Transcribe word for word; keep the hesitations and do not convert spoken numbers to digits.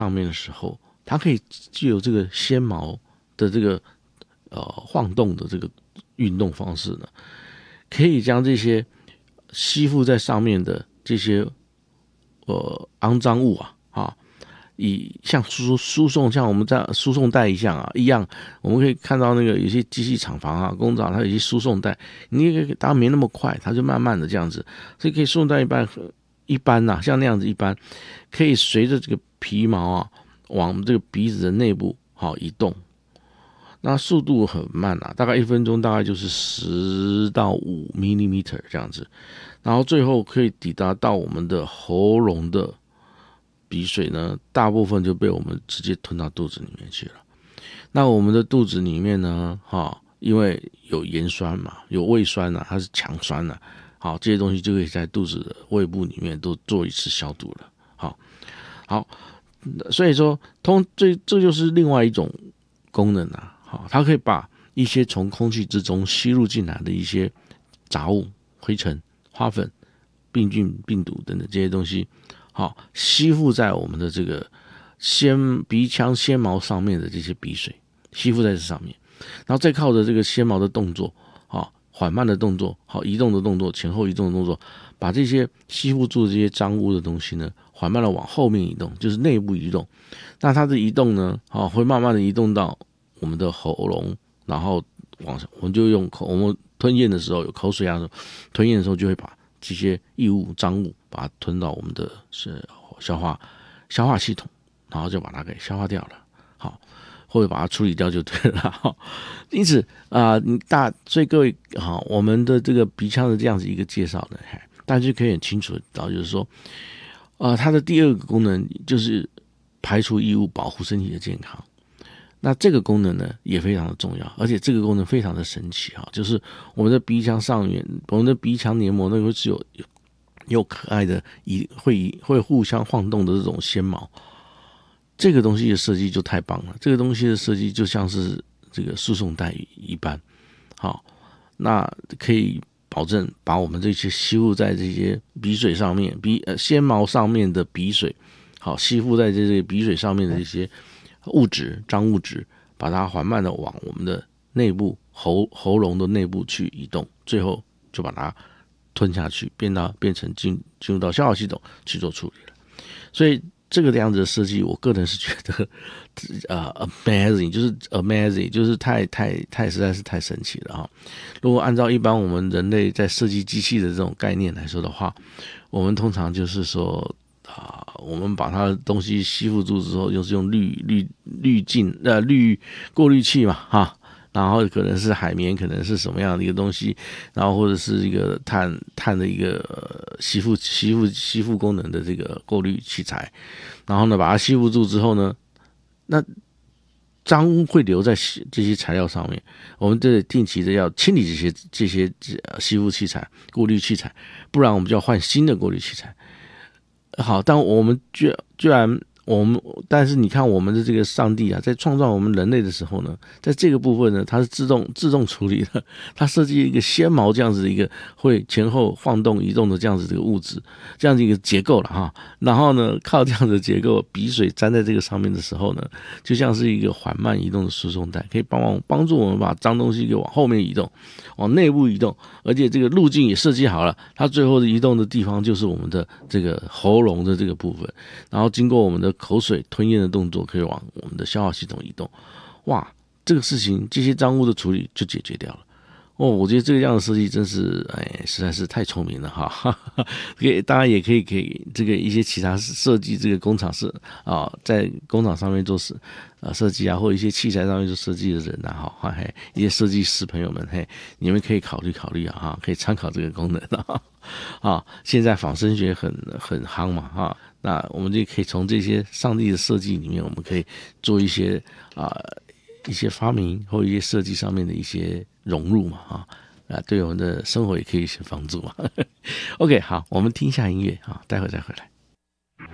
上面的时候，它可以具有这个纤毛的这个呃晃动的这个运动方式呢，可以将这些吸附在上面的这些呃肮脏物啊啊，以像输输送像我们在输送带一样啊一样，我们可以看到那个有些机器厂房啊工厂，它有些输送带，你可以当然没那么快，它就慢慢的这样子，所以可以输送带一般一般呐、啊，像那样子一般，可以随着这个皮毛啊往这个鼻子的内部好移动。那速度很慢啊，大概一分钟大概就是十到五 millimeter 这样子，然后最后可以抵达到我们的喉咙的鼻水呢，大部分就被我们直接吞到肚子里面去了。那我们的肚子里面呢，哈，因为有盐酸嘛，有胃酸啊，它是强酸啊，好，这些东西就可以在肚子的胃部里面都做一次消毒了。好，好，所以说通这这就是另外一种功能啊。好，它可以把一些从空气之中吸入进来的一些杂物、灰尘、花粉、病菌、病毒等等这些东西，好吸附在我们的这个纤鼻腔纤毛上面的这些鼻水，吸附在这上面，然后再靠着这个纤毛的动作，好缓慢的动作，好移动的动作，前后移动的动作，把这些吸附住的这些脏污的东西呢，缓慢的往后面移动，就是内部移动。那它的移动呢，好会慢慢的移动到我们的喉咙，然后往上，我们就用口，我们吞咽的时候有口水啊，吞咽的时候就会把这些异物、脏物把它吞到我们的是消化消化系统，然后就把它给消化掉了，好，或者把它处理掉就对了。好，因此啊、呃，你大，所以各位好，我们的这个鼻腔的这样子一个介绍呢，大家就可以很清楚的知道，就是说，呃，它的第二个功能就是排除异物，保护身体的健康。那这个功能呢也非常的重要，而且这个功能非常的神奇哈，就是我们的鼻腔上面，我们的鼻腔黏膜那个是有有可爱的会会互相晃动的这种纤毛，这个东西的设计就太棒了，这个东西的设计就像是这个输送带一般，好，那可以保证把我们这些吸附在这些鼻水上面、鼻呃纤毛上面的鼻水，好吸附在这些鼻水上面的这些物质、脏物质，把它缓慢的往我们的内部喉喉咙的内部去移动，最后就把它吞下去，变到变成进进入到消化系统去做处理了。所以这个样子的设计，我个人是觉得，呃 ，amazing， 就是 amazing， 就是太太太实在是太神奇了哈。如果按照一般我们人类在设计机器的这种概念来说的话，我们通常就是说。啊，我们把它的东西吸附住之后，又是用滤滤滤镜呃滤过滤器嘛哈，然后可能是海绵，可能是什么样的一个东西，然后或者是一个碳碳的一个、呃、吸附吸附吸附功能的这个过滤器材，然后呢把它吸附住之后呢，那脏污会留在这些材料上面，我们得定期的要清理这些这些吸附器材、过滤器材，不然我们就要换新的过滤器材。好，但我们居居然我们，但是你看我们的这个上帝啊，在创造我们人类的时候呢，在这个部分呢，它是自动自动处理的，它设计一个纤毛这样子的一个会前后晃动移动的这样子这个物质，这样子一个结构了哈。然后呢，靠这样的结构，鼻水粘在这个上面的时候呢，就像是一个缓慢移动的输送带，可以帮忙帮助我们把脏东西给往后面移动，往内部移动，而且这个路径也设计好了，它最后的移动的地方就是我们的这个喉咙的这个部分，然后经过我们的口水吞咽的动作，可以往我们的消化系统移动。哇，这个事情这些脏污的处理就解决掉了。哦，我觉得这个样的设计真是，哎，实在是太聪明了哈！可以，当然也可以给这个一些其他设计这个工厂是啊，在工厂上面做设啊设计啊，或者一些器材上面做设计的人啊，哈，嘿，一些设计师朋友们，嘿，你们可以考虑考虑啊，哈，可以参考这个功能啊。啊，现在仿生学很很夯嘛，哈，那我们就可以从这些上帝的设计里面，我们可以做一些啊。一些发明或一些设计上面的一些融入嘛，啊，啊，对我们的生活也可以有一些帮助嘛。OK， 好，我们听一下音乐啊，待会再回来。